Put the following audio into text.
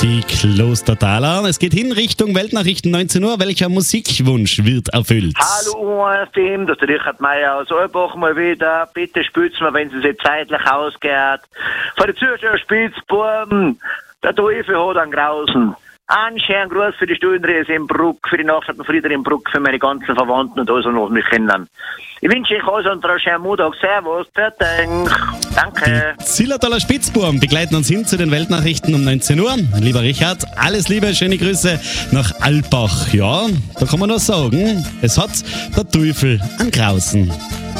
Die Klostertaler. Es geht hin Richtung Weltnachrichten 19 Uhr. Welcher Musikwunsch wird erfüllt? Hallo UFM, das ist der Richard Meier aus Olbach mal wieder. Bitte spürt mir, wenn es sich zeitlich ausgeht. Von den Zuschauern Spitzbuben, der Teufel hat einen Grausen. Einen schönen Gruß für die Studenreise in Bruck, für die Nachbarn Frieder in Bruck, für meine ganzen Verwandten und alles, noch mich kennen. Ich wünsche euch also einen schönen Montag. Servus, danke. Die Zillertaler Spitzbuben begleiten uns hin zu den Weltnachrichten um 19 Uhr. Lieber Richard, alles Liebe, schöne Grüße nach Alpbach. Ja, da kann man nur sagen, es hat der Teufel einen Grausen.